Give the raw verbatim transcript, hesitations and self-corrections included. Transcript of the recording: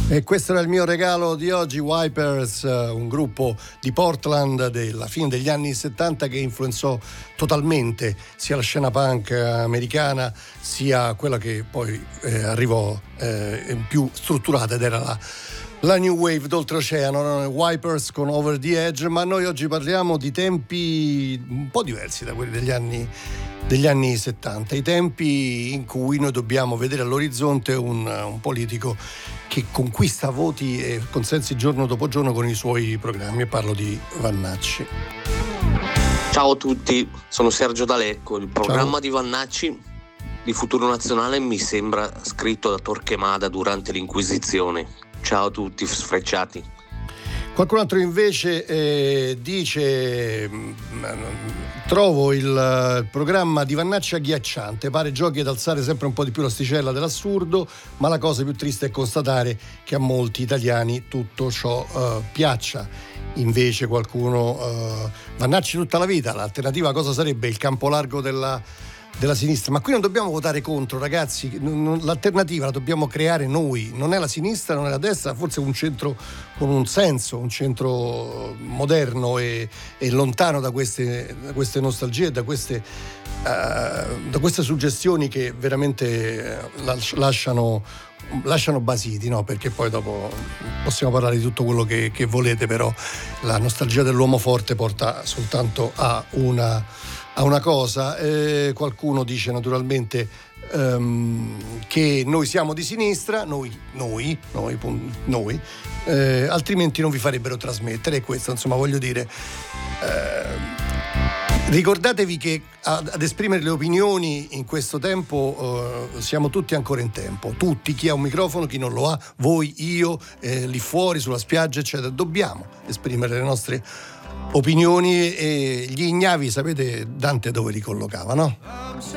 E questo era il mio regalo di oggi. Wipers, un gruppo di Portland della fine degli anni settanta che influenzò totalmente sia la scena punk americana sia quella che poi eh, arrivò eh, più strutturata ed era la, la New Wave d'oltreoceano. Wipers con Over the Edge. Ma noi oggi parliamo di tempi un po' diversi da quelli degli anni degli anni settanta, i tempi in cui noi dobbiamo vedere all'orizzonte un, un politico che conquista voti e consensi giorno dopo giorno con i suoi programmi, e parlo di Vannacci. Ciao a tutti, sono Sergio D'Alecco. Il programma Ciao. di Vannacci di Futuro Nazionale mi sembra scritto da Torquemada durante l'Inquisizione. Ciao a tutti, sfrecciati. Qualcun altro invece eh, dice mh, trovo il, il programma di Vannacci agghiacciante, pare giochi ad alzare sempre un po' di più l'asticella dell'assurdo, ma la cosa più triste è constatare che a molti italiani tutto ciò uh, piaccia. Invece qualcuno uh, Vannacci tutta la vita, l'alternativa cosa sarebbe? Il campo largo della della sinistra. Ma qui non dobbiamo votare contro, ragazzi, non, l'alternativa la dobbiamo creare noi, non è la sinistra, non è la destra, forse un centro con un senso, un centro moderno e, e lontano da queste, da queste nostalgie, da queste, uh, da queste suggestioni che veramente lasciano lasciano basiti, no? Perché poi dopo possiamo parlare di tutto quello che, che volete, però la nostalgia dell'uomo forte porta soltanto a una a una cosa. Eh, qualcuno dice naturalmente um, che noi siamo di sinistra, noi, noi, noi, noi eh, altrimenti non vi farebbero trasmettere, e questo insomma voglio dire, eh, ricordatevi che ad, ad esprimere le opinioni in questo tempo eh, siamo tutti ancora in tempo, tutti, chi ha un microfono, chi non lo ha, voi, io, eh, lì fuori sulla spiaggia eccetera, dobbiamo esprimere le nostre opinioni. E gli ignavi, sapete Dante dove li collocava, no?